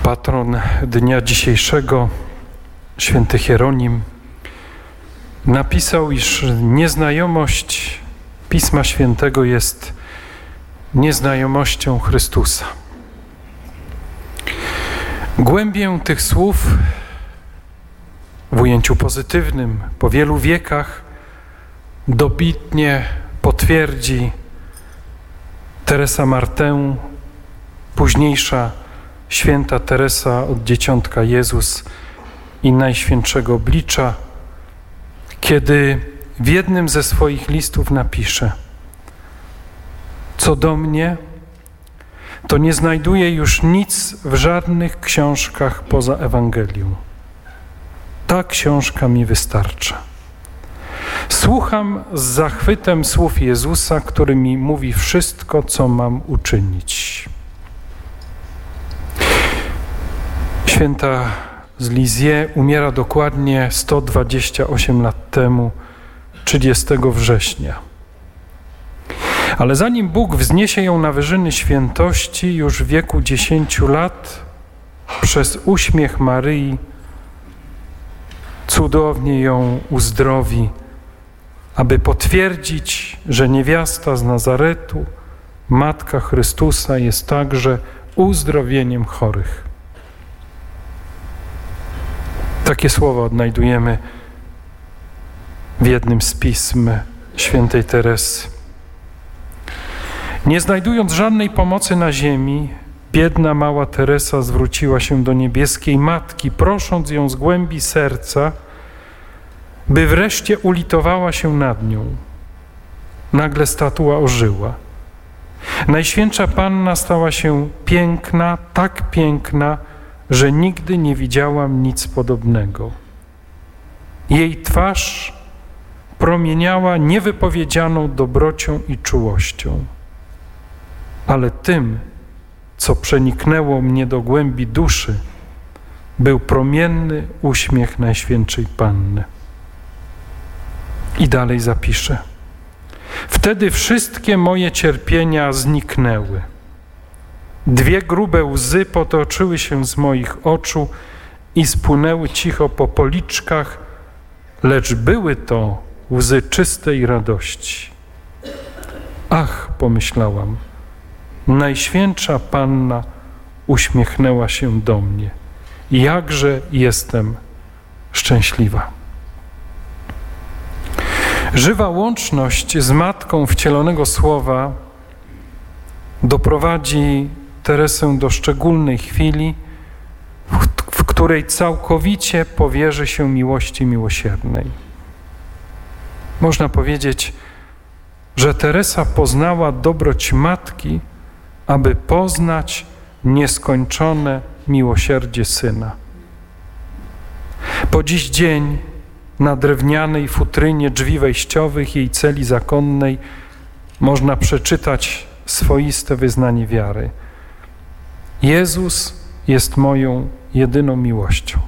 Patron dnia dzisiejszego, święty Hieronim, napisał, iż nieznajomość Pisma Świętego jest nieznajomością Chrystusa. Głębię tych słów w ujęciu pozytywnym po wielu wiekach dobitnie potwierdzi Teresa Martę, późniejsza święta Teresa od Dzieciątka Jezus i Najświętszego Oblicza, kiedy w jednym ze swoich listów napisze: co do mnie, to nie znajduję już nic w żadnych książkach poza Ewangelią. Ta książka mi wystarcza. Słucham z zachwytem słów Jezusa, który mi mówi wszystko, co mam uczynić. Święta z Lisieux umiera dokładnie 128 lat temu, 30 września. Ale zanim Bóg wzniesie ją na wyżyny świętości, już w wieku 10 lat, przez uśmiech Maryi, cudownie ją uzdrowi, aby potwierdzić, że niewiasta z Nazaretu, Matka Chrystusa, jest także uzdrowieniem chorych. Takie słowa odnajdujemy w jednym z pism świętej Teresy. Nie znajdując żadnej pomocy na ziemi, biedna mała Teresa zwróciła się do niebieskiej Matki, prosząc ją z głębi serca, by wreszcie ulitowała się nad nią. Nagle statua ożyła. Najświętsza Panna stała się piękna, tak piękna, że nigdy nie widziałam nic podobnego. Jej twarz promieniała niewypowiedzianą dobrocią i czułością. Ale tym, co przeniknęło mnie do głębi duszy, był promienny uśmiech Najświętszej Panny. I dalej zapiszę: wtedy wszystkie moje cierpienia zniknęły. 2 grube łzy potoczyły się z moich oczu i spłynęły cicho po policzkach, lecz były to łzy czystej radości. Ach, pomyślałam, Najświętsza Panna uśmiechnęła się do mnie. Jakże jestem szczęśliwa. Żywa łączność z Matką Wcielonego Słowa doprowadzi Teresę do szczególnej chwili, w której całkowicie powierzy się miłości miłosiernej. Można powiedzieć, że Teresa poznała dobroć Matki, aby poznać nieskończone miłosierdzie Syna. Po dziś dzień na drewnianej futrynie drzwi wejściowych jej celi zakonnej można przeczytać swoiste wyznanie wiary. Jezus jest moją jedyną miłością.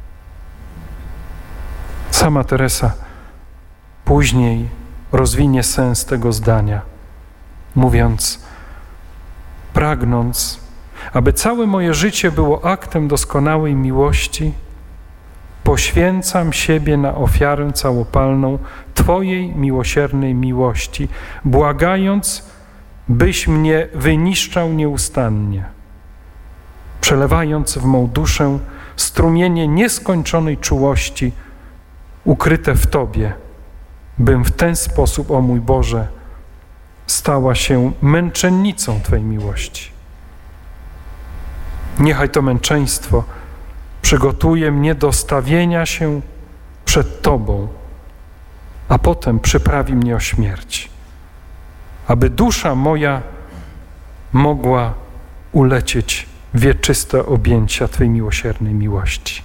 Sama Teresa później rozwinie sens tego zdania, mówiąc: pragnąc, aby całe moje życie było aktem doskonałej miłości, poświęcam siebie na ofiarę całopalną Twojej miłosiernej miłości, błagając, byś mnie wyniszczał nieustannie, przelewając w mą duszę strumienie nieskończonej czułości ukryte w Tobie, bym w ten sposób, o mój Boże, stała się męczennicą Twojej miłości. Niechaj to męczeństwo przygotuje mnie do stawienia się przed Tobą, a potem przyprawi mnie o śmierć, aby dusza moja mogła ulecieć w wieczyste objęcia Twojej miłosiernej miłości.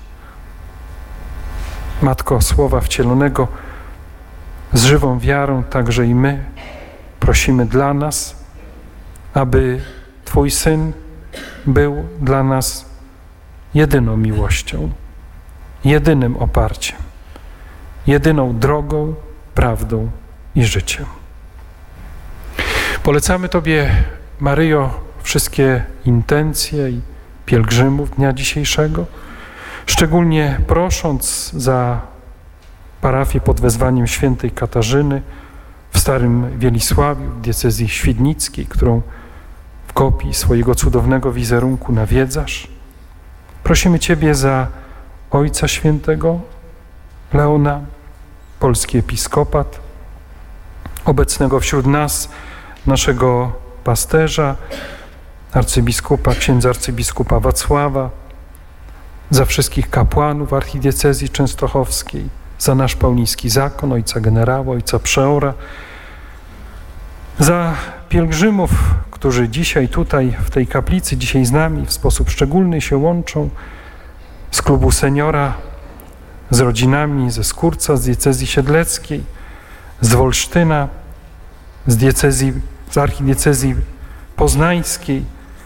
Matko Słowa Wcielonego, z żywą wiarą także i my prosimy dla nas, aby Twój Syn był dla nas jedyną miłością, jedynym oparciem, jedyną drogą, prawdą i życiem. Polecamy Tobie, Maryjo, wszystkie intencje i pielgrzymów dnia dzisiejszego, szczególnie prosząc za parafię pod wezwaniem świętej Katarzyny w Starym Wielisławiu, w diecezji świdnickiej, którą w kopii swojego cudownego wizerunku nawiedzasz. Prosimy Ciebie za Ojca Świętego Leona, polski episkopat, obecnego wśród nas, naszego pasterza, księdza arcybiskupa Wacława, za wszystkich kapłanów archidiecezji częstochowskiej, za nasz pełniński zakon, ojca generała, ojca przeora, za pielgrzymów, którzy dzisiaj tutaj w tej kaplicy, dzisiaj z nami w sposób szczególny się łączą, z klubu seniora, z rodzinami ze Skórca, z diecezji siedleckiej, z Wolsztyna, z archidiecezji poznańskiej,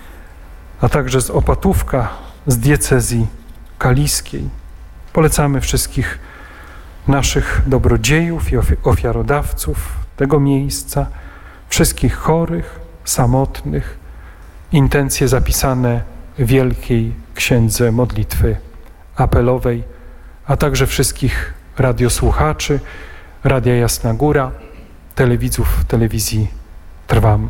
a także z Opatówka, z diecezji kaliskiej. Polecamy wszystkich naszych dobrodziejów i ofiarodawców tego miejsca, wszystkich chorych, samotnych, intencje zapisane w Wielkiej Księdze Modlitwy Apelowej, a także wszystkich radiosłuchaczy Radia Jasna Góra, telewidzów telewizji Trwam.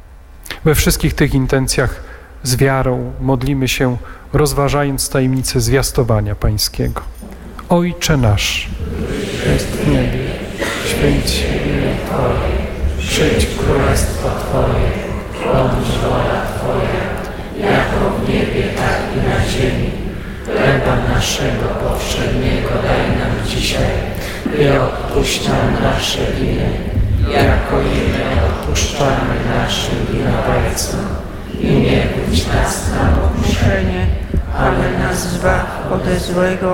We wszystkich tych intencjach z wiarą modlimy się, rozważając tajemnicę zwiastowania Pańskiego. Ojcze nasz, jest w niebie, święć się imię Twoje, przyjdź królestwo Twoje, bądź wola Twoja, jako w niebie, tak i na ziemi. Chleba naszego powszedniego daj nam dzisiaj i odpuść nam nasze winy, jako i my odpuszczamy naszym winowajcom. I nie budź nas na pokuszenie, ale nas zbaw ode złego.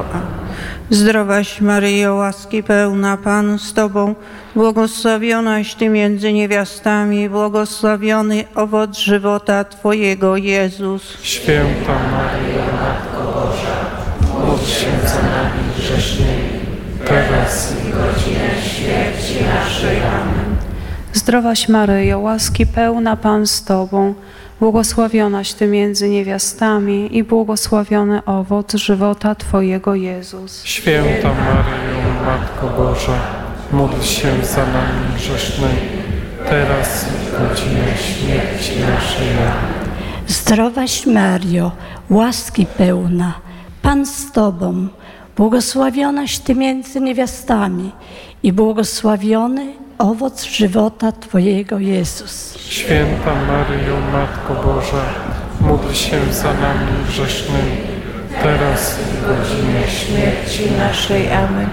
Zdrowaś Maryjo, łaski pełna, Pan z Tobą, błogosławionaś Ty między niewiastami, błogosławiony owoc żywota Twojego, Jezus. Święta Maryjo, Matko Boża, módl się za nami grzesznymi, teraz i w godzinę śmierci naszej. Amen. Zdrowaś Maryjo, łaski pełna, Pan z Tobą, błogosławionaś Ty między niewiastami i błogosławiony owoc żywota Twojego, Jezus. Święta Maryjo, Matko Boża, módl się za nami grzesznymi, teraz i w godzinę śmierci naszej. Amen. Zdrowaś Maryjo, łaski pełna, Pan z Tobą, błogosławionaś Ty między niewiastami i błogosławiony owoc żywota Twojego, Jezus. Święta Maryjo, Matko Boża, módl się za nami grzesznymi, teraz i w godzinę śmierci naszej. Amen.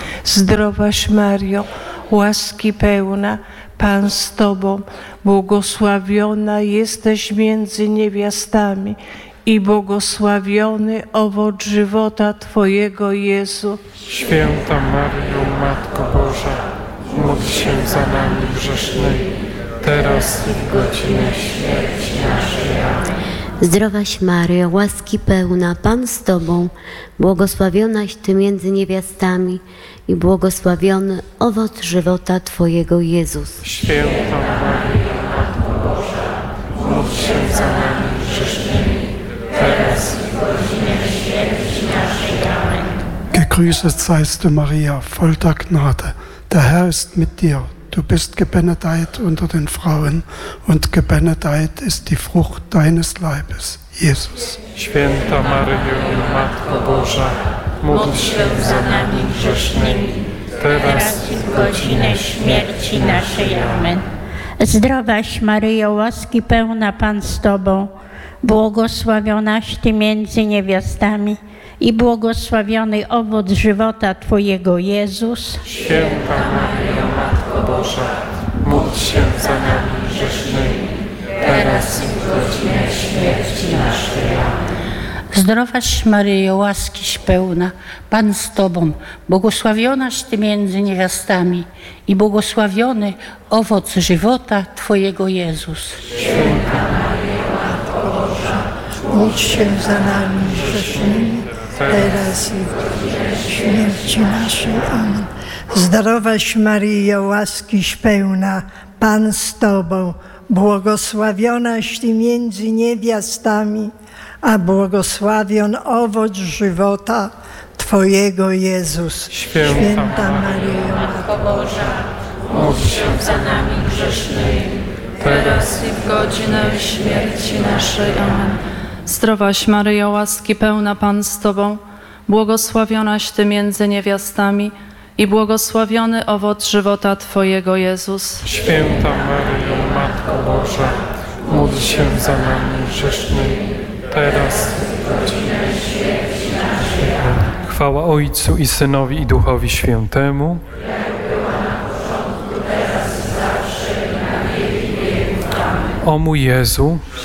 Zdrowaś Maryjo, łaski pełna, Pan z Tobą, błogosławiona jesteś między niewiastami i błogosławiony owoc żywota Twojego, Jezu. Święta Maryjo, Matko Boża, módl się za nami grzesznymi, teraz i w godzinę śmierci naszej. Amen. Zdrowaś Maryjo, łaski pełna, Pan z Tobą, błogosławionaś Ty między niewiastami i błogosławiony owoc żywota Twojego, Jezus. Święta Maryjo, Matko Boża, módl się za nami grzesznymi, teraz i w godzinę śmierci naszej. Amen. Gegrüßet seist du, Maria, voll der Gnade. Der Herr ist mit dir. Du bist gebenedeit unter den Frauen und gebenedeit ist die Frucht deines Leibes, Jesus. Święta Maryjo, Matko Boża, módl się za nami grzesznymi, teraz i w godzinę śmierci naszej. Amen. Zdrowaś Maryjo, łaski pełna, Pan z Tobą, błogosławionaś Ty między niewiastami i błogosławiony owoc żywota Twojego, Jezus. Święta Maryjo, Matko Boża, módl się za nami grzesznymi, teraz i w godzinę śmierci naszej. Amen. Zdrowaś Maryjo, łaskiś pełna, Pan z Tobą, błogosławionaś Ty między niewiastami i błogosławiony owoc żywota Twojego, Jezus. Święta Maryjo, Matko Boża, módl się za nami grzesznymi, teraz i w godzinę śmierci naszej. Amen. Zdrowaś Maryjo, łaskiś pełna, Pan z Tobą, błogosławionaś Ty między niewiastami, a błogosławion owoc żywota Twojego Jezus. Święta Maryjo, Matko Boża, módl się za nami grzesznymi, teraz i w godzinę śmierci naszej. Amen. Zdrowaś Maryjo, łaski pełna Pan z Tobą, błogosławionaś Ty między niewiastami i błogosławiony owoc żywota Twojego Jezus. Święta Maryjo, Matko Boża, módl się za nami grzesznymi, teraz i w godzinę śmierci naszej. Amen. Chwała Ojcu i Synowi i Duchowi Świętemu. O mój Jezu,